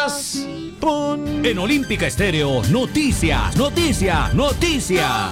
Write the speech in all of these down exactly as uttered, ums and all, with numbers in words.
Noticias. Pon. En Olímpica Estéreo, noticias, noticias, noticias.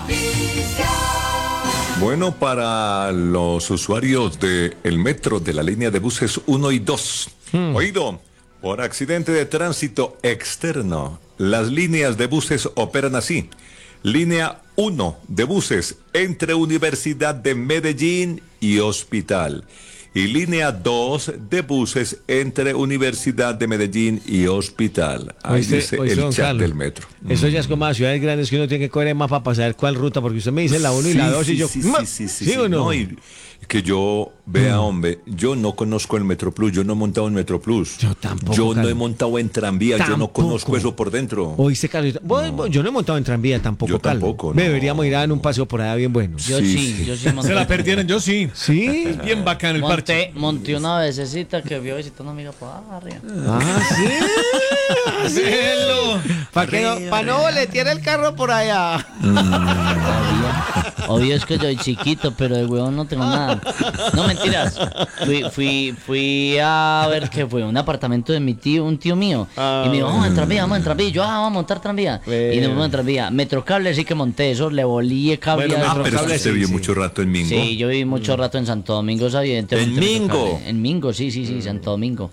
Bueno, para los usuarios del metro de la línea de buses uno y dos, hmm. oído, por accidente de tránsito externo, las líneas de buses operan así. Línea uno de buses entre Universidad de Medellín y Hospital. Y línea dos de buses entre Universidad de Medellín y Hospital. Ahí oíste, dice oíste, el chat Carlos, del metro. Eso ya es como a ciudades grandes que uno tiene que coger el mapa para saber cuál ruta, porque usted me dice la uno y sí, la dos sí, y yo... Sí, sí, sí, sí, ¿Sí sí o no? no y que yo, vea, hombre, yo no conozco el Metroplus, yo no he montado en Metroplus. Yo tampoco, Yo no Carlos. he montado en tranvía, Tampoco. yo no conozco eso por dentro. Oíste, Carlos, vos- vos- yo no he montado en tranvía tampoco, Yo Carlos. tampoco, no. Deberíamos ir a dar un paseo por allá bien bueno. Yo Sí, sí, sí. yo sí monté. Se la perdieron, yo sí. ¿Sí? Bien bacán el parche. Monté, monté una vececita que vio visitando a una amiga para arriba. Ah, sí. Hacelo. Para que no, pa no boletear el carro por allá. Obvio, obvio es que yo soy chiquito, pero de huevón no tengo nada. No, mentiras. Fui, fui, fui a ver qué fue, un apartamento de mi tío, un tío mío. Ah, y me dijo, vamos en tranvía, vamos en tranvía. Y yo, ah, vamos a montar tranvía. Bueno. Y nos fuimos en tranvía. Metrocable sí que monté, eso le volí el cable. Bueno, al Ah, pero Metrocable, usted se sí, vio sí. mucho rato en Mingo. Sí, yo viví mucho rato en Santo Domingo, ¿sabes? Evidentemente, ¿En Mingo? Metrocable. En Mingo, sí, sí, sí, Santo Domingo.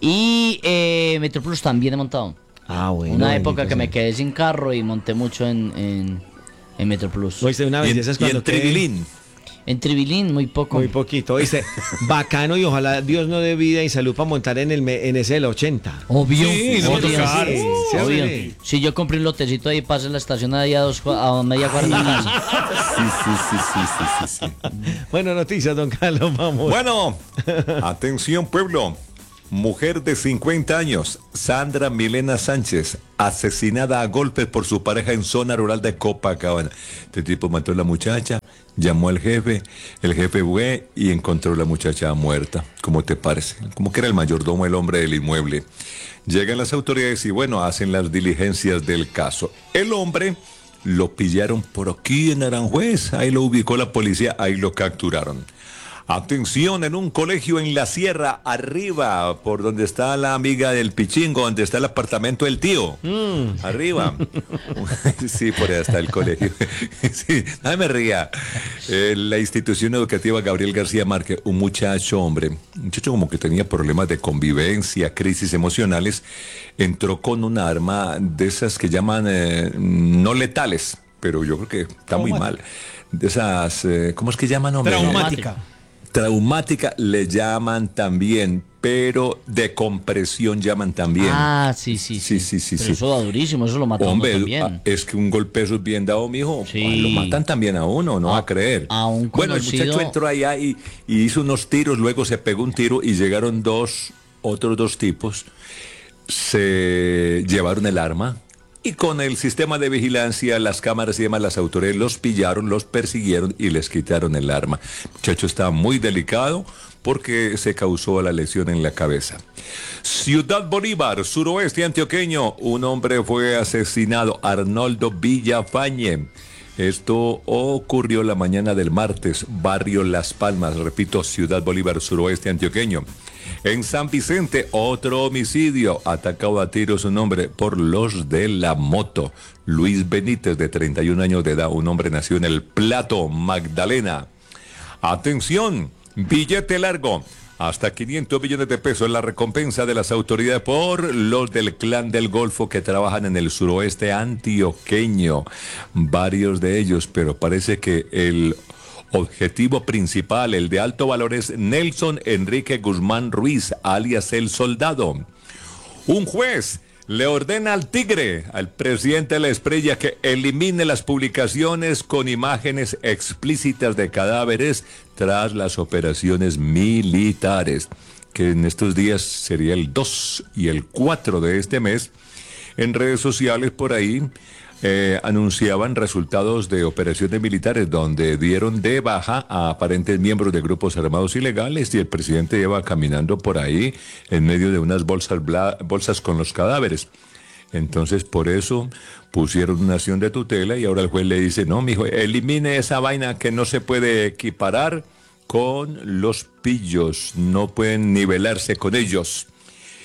Y eh, Metroplus también he montado. Ah, bueno. Una época bendito que me sea. quedé sin carro y monté mucho en, en, en Metroplus. Oíste, una Y vez en, de esas y en cuando quedé- Tribilín. En Tribilín, muy poco. Muy poquito, oíste. Bacano y ojalá Dios nos dé vida y salud para montar en el me- en ese del ochenta. Obvio. Sí, no obvio, tocar. sí, Sí, obvio. hombre. Si yo compré un lotecito ahí, pasé la estación ahí a, dos, cua- a media cuadra de mi casa. Sí, sí, sí, sí, sí, sí, sí. Bueno, noticias, don Carlos, vamos. Bueno, atención pueblo. Mujer de cincuenta años, Sandra Milena Sánchez, asesinada a golpes por su pareja en zona rural de Copacabana. Este tipo mató a la muchacha, llamó al jefe, el jefe fue y encontró a la muchacha muerta. ¿Cómo te parece? Como que era el mayordomo, el hombre del inmueble. Llegan las autoridades y bueno, hacen las diligencias del caso. El hombre lo pillaron por aquí en Aranjuez, ahí lo ubicó la policía, ahí lo capturaron. Atención, en un colegio en la sierra, arriba, por donde está la amiga del Pichingo, donde está el apartamento del tío. Mm. Arriba. Sí, por ahí está el colegio. Sí, no me ría. Eh, la institución educativa Gabriel García Márquez, un muchacho, hombre, un muchacho como que tenía problemas de convivencia, crisis emocionales, entró con un arma de esas que llaman eh, no letales, pero yo creo que está muy mal. De esas, eh, ¿cómo es que llaman, hombre? Traumática. Traumática le llaman también, pero de compresión llaman también. Ah, sí, sí, sí. Sí, sí, sí, Pero sí. eso da durísimo, eso lo mata a uno Hombre, también. ah, es que un golpe eso es bien dado, mijo. Sí. Ah, Lo matan también a uno, no A- va a creer. a un Bueno, el conocido- muchacho entró allá y, y hizo unos tiros, luego se pegó un tiro y llegaron dos, otros dos tipos, se llevaron el arma. Y con el sistema de vigilancia, las cámaras y demás, las autoridades los pillaron, los persiguieron y les quitaron el arma. El muchacho estaba muy delicado porque se causó la lesión en la cabeza. Ciudad Bolívar, suroeste antioqueño, un hombre fue asesinado, Arnoldo Villafañe. Esto ocurrió la mañana del martes, barrio Las Palmas, repito, Ciudad Bolívar, suroeste antioqueño. En San Vicente, otro homicidio, atacado a tiros un hombre por los de la moto. Luis Benítez, de treinta y un años de edad, un hombre nació en El Plato, Magdalena. Atención, billete largo, hasta quinientos millones de pesos la recompensa de las autoridades por los del Clan del Golfo que trabajan en el suroeste antioqueño. Varios de ellos, pero parece que el objetivo principal, el de alto valor, es Nelson Enrique Guzmán Ruiz, alias El Soldado. Un juez le ordena al Tigre, al presidente de la Esprella, que elimine las publicaciones con imágenes explícitas de cadáveres tras las operaciones militares, que en estos días sería el dos y el cuatro de este mes. En redes sociales por ahí Eh, anunciaban resultados de operaciones militares donde dieron de baja a aparentes miembros de grupos armados ilegales y el presidente lleva caminando por ahí en medio de unas bolsas, bla- bolsas con los cadáveres. Entonces por eso pusieron una acción de tutela y ahora el juez le dice, no, mijo, elimine esa vaina que no se puede equiparar con los pillos, no pueden nivelarse con ellos.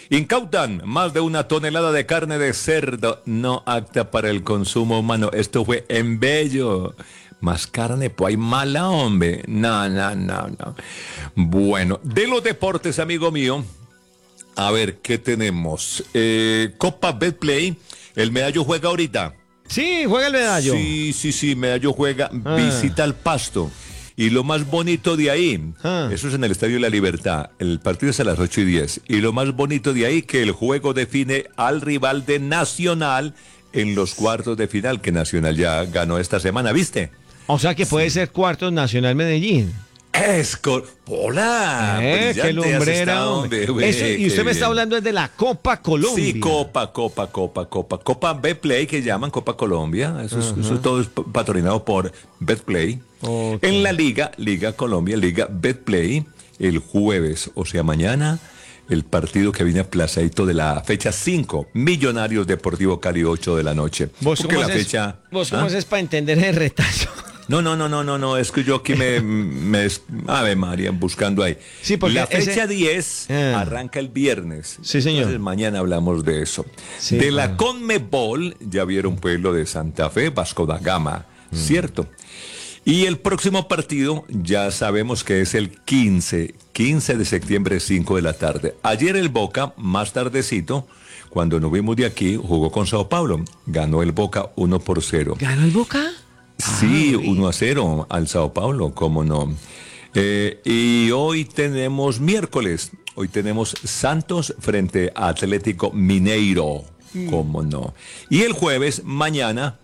Incautan más de una tonelada de carne de cerdo no apta para el consumo humano. Esto fue en Bello. Más carne, pues hay mala, hombre. No, no, no, no. Bueno, de los deportes, amigo mío, a ver, ¿qué tenemos? Eh, Copa Betplay, el Medallo juega ahorita. Sí, juega el Medallo. Sí, sí, sí, Medallo juega, Ah. visita al Pasto. Y lo más bonito de ahí, Ah. eso es en el Estadio de la Libertad, el partido es a las ocho y diez. Y lo más bonito de ahí, que el juego define al rival de Nacional en los cuartos de final, que Nacional ya ganó esta semana, ¿viste? O sea que puede ser cuartos Nacional Medellín. Es cor... ¡Hola! Eh, qué brillante has lumbrera, estado, hombre. hombre, Eso- y qué usted me está bien. hablando de la Copa Colombia. Sí, Copa, Copa, Copa, Copa. Copa Betplay, que llaman Copa Colombia. Eso, es- eso todo es patrocinado por Betplay. Ok. En la Liga, Liga Colombia, Liga Betplay, el jueves, o sea, mañana, el partido que viene aplazadito de la fecha cinco, Millonarios Deportivo Cali, ocho de la noche. ¿Vos Porque cómo la haces, fecha... vos cómo ¿Ah? haces para entender el retazo? No, no, no, no, no, no, es que yo aquí me, me des- Ave María, buscando ahí. Sí, porque la ese- fecha diez Ah. arranca el viernes. Sí, señor. Entonces mañana hablamos de eso. Sí, de la claro. Conmebol, ya vieron pueblo de Santa Fe, Vasco da Gama, ¿cierto? Y el próximo partido ya sabemos que es el quince, quince de septiembre, cinco de la tarde. Ayer el Boca, más tardecito, cuando nos vimos de aquí, jugó con Sao Paulo. Ganó el Boca uno por cero. ¿Ganó el Boca? Sí, uno a cero al Sao Paulo, cómo no. Eh, y hoy tenemos miércoles, hoy tenemos Santos frente a Atlético Mineiro, cómo no. Y el jueves, mañana,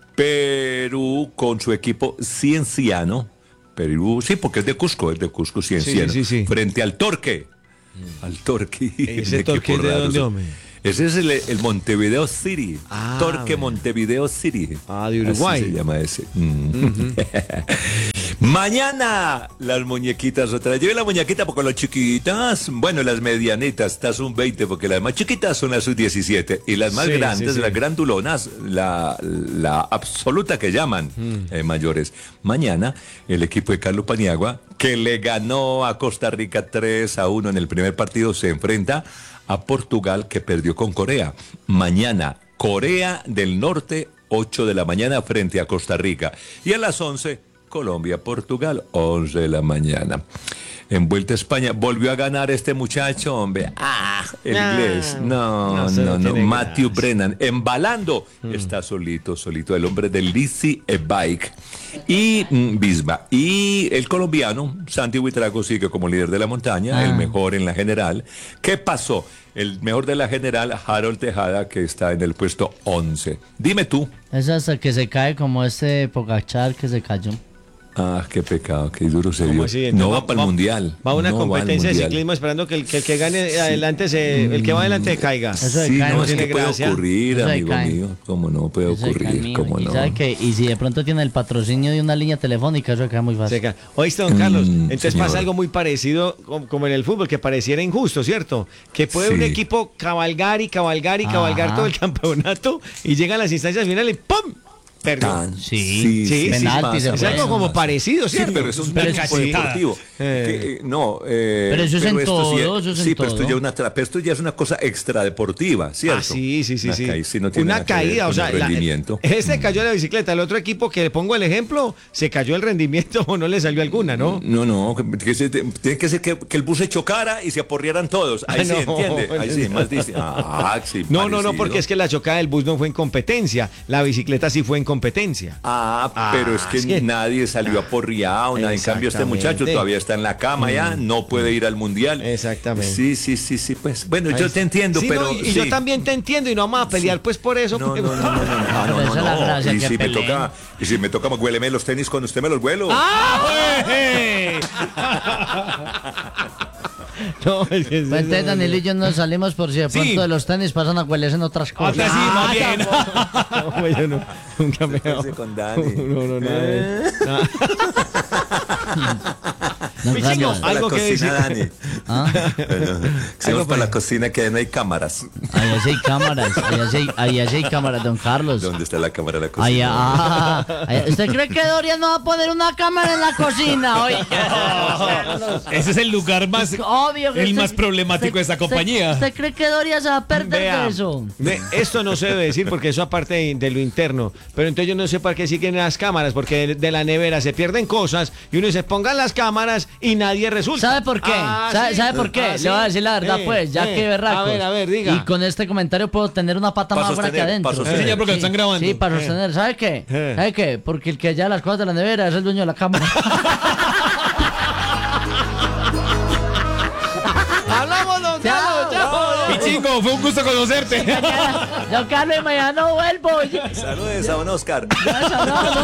Perú con su equipo Cienciano. Perú, sí, porque es de Cusco, es de Cusco Cienciano. Sí, sí, sí. Frente al Torque. Al Torque. ¿Ese De Torque equipo de raro, dónde, sí. hombre? Ese es el, el Montevideo City. Ah, Torque bueno. Montevideo City. Ah, de Uruguay. Así se llama ese. Mm. Mañana las muñequitas otra vez. Lleve la muñequita porque las chiquitas, bueno, las medianitas, estás un veinte porque las más chiquitas son las sub diecisiete y las más Sí, grandes, sí, sí. las grandulonas, la, la absoluta que llaman Mm. eh, mayores. Mañana el equipo de Carlos Paniagua, que le ganó a Costa Rica tres a uno en el primer partido, se enfrenta a Portugal, que perdió con Corea. Mañana, Corea del Norte, ocho de la mañana frente a Costa Rica. Y a las once, Colombia-Portugal, once de la mañana. En Vuelta a España, volvió a ganar este muchacho, hombre. Ah, el No, inglés. No, no, no, eso no no. tiene Matthew gracia. Brennan, embalando. Está solito, solito, el hombre del Lizzy e-Bike. Y mm, Bisba. Y el colombiano, Santi Buitrago, sigue como líder de la montaña, Ah. el mejor en la general. ¿Qué pasó? El mejor de la general, Harold Tejada, que está en el puesto once. Dime tú. Es hasta que se cae como este Pogachar que se cayó. Ah, qué pecado, qué duro se ¿Cómo dio. así? No Entonces, va, para el mundial. Va a una No va al competencia de mundial. ciclismo esperando que el que, el que gane adelante se, el que va adelante caiga. Eso de Sí, cae no, no es que tiene puede gracia. ocurrir, Eso de amigo cae. mío. ¿Cómo no puede Eso de cae, ocurrir? mijo. ¿Cómo y, no? sabe que, y si de pronto tiene el patrocinio de una línea telefónica, eso queda muy fácil. Se cae. Oíste, don Carlos, Mm, entonces señor. pasa algo muy parecido com- como en el fútbol, que pareciera injusto, ¿cierto? Que puede un Sí. equipo cabalgar y cabalgar y cabalgar Ajá. todo el campeonato y llegan las instancias finales y ¡pum! Perdió. Tan- Sí, sí, penalti, se pasa. Es fue. algo como parecido, Sí, ¿cierto? pero eso es un Pero equipo eso sí. deportivo. Eh. Que, eh, no, eh, Pero eso es en esto todo, sí, eso es en sí, pero esto todo. ya, es una tra- pero esto ya es una cosa extradeportiva, ¿cierto? Ah, sí, sí, sí, Una sí. caí- sí, no tiene Una nada que ver caída, o con sea, el la- rendimiento. este cayó de la bicicleta, el otro equipo que le pongo el ejemplo, se cayó el rendimiento o no le salió alguna, ¿no? No, no, que, que se- tiene que ser que, que el bus se chocara y se aporrearan todos. Ahí Ah, sí, no. entiende. Ahí sí, más dice. Ah, sí, No, no, no, parecido. porque es que la chocada del bus no fue en competencia, la bicicleta sí fue en competencia. Ah, Ah, pero es que, es que- nadie salió aporreado, nada. En cambio este muchacho Exactamente. todavía está en la cama ya, no puede ir al mundial. Exactamente. Sí, sí, sí, sí, pues. Bueno, yo Ahí- te entiendo, Sí, pero no, y, y sí. yo también te entiendo y no vamos a pelear pues por eso. No, porque- no, no, no, no, no, ah, no, Pero no, esa es la no. gracia, Y que si me peleen. toca, y si me toca huéleme los tenis cuando usted me los vuelo. ¡Ah, güey! No, es que- Pues entonces Daniel y yo nos salimos por si de Sí. pronto de los tenis pasan a hueles en otras cosas. Hasta así, más bien. No, güey, yo no, nunca me he dado. Con Dani. No, no, nada de- nada. Don Pichingo, Carlos. Para la algo que decir. cocina, Dani. ¿Ah? Bueno, sigamos para la cocina que no hay cámaras. Allá sí hay cámaras, allá sí hay, allá sí hay cámaras, don Carlos. ¿Dónde está la cámara de la cocina? Allá, ah, allá. ¿Usted cree que Dorian no va a poner una cámara en la cocina? Oye, Ese es el lugar más, obvio. que el usted- más problemático de esta usted- compañía. ¿Usted cree que Dorian se va a perder Vea, de eso? ve, esto no se debe decir porque eso aparte de, de lo interno. Pero entonces yo no sé para qué siguen las cámaras, porque de, de la nevera se pierden cosas y uno dice pongan las cámaras y nadie resulta. ¿Sabe por qué? Ah, ¿Sabe, sí. sabe por qué? Ah, Le sí. voy a decir la verdad, Eh, pues, ya eh. que berracos. A ver, a ver, diga. Y con este comentario puedo tener una pata Pa' más fuera que sostener, adentro. pa' sostener. Sí, señor, porque lo están grabando. Sí, para Eh. sostener. ¿Sabe qué? Eh. ¿Sabe qué? Porque el que lleva las cosas de la nevera es el dueño de la cámara. Hablamos, don Chao. Carlos, chao. Pichingo, fue un gusto conocerte. Yo, Carlos, mañana no vuelvo. Saludes a don Oscar. Ya, no, no.